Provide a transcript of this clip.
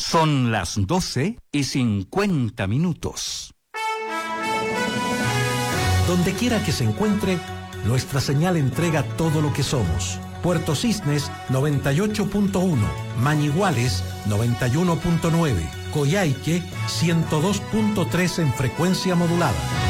Son las 12:50. Donde quiera que se encuentre, nuestra señal entrega todo lo que somos. Puerto Cisnes 98.1, Mañiguales 91.9, Coyhaique 102.3 en frecuencia modulada.